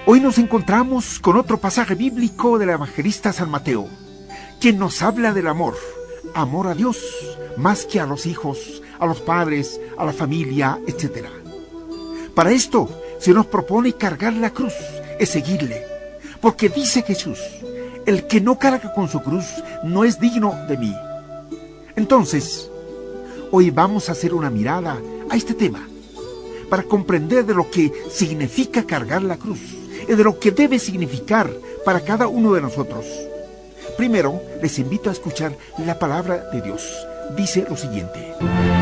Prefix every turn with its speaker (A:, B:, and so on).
A: Hoy nos encontramos con otro pasaje bíblico del evangelista San Mateo, quien nos habla del amor a Dios más que a los hijos, a los padres, a la familia, etc. Para esto se nos propone cargar la cruz, es seguirle, porque dice Jesús: el que no carga con su cruz no es digno de mí. Entonces, hoy vamos a hacer una mirada a este tema, para comprender de lo que significa cargar la cruz y de lo que debe significar para cada uno de nosotros. Primero, les invito a escuchar la palabra de Dios. Dice lo siguiente: